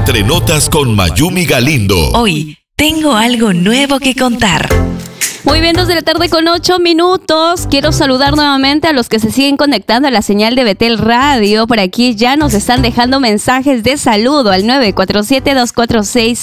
Entre Notas con Mayumi Galindo. Hoy tengo algo nuevo que contar. Muy bien, 2:08 p.m. Quiero saludar nuevamente a los que se siguen conectando a la señal de Betel Radio. Por aquí ya nos están dejando mensajes de saludo al 947-246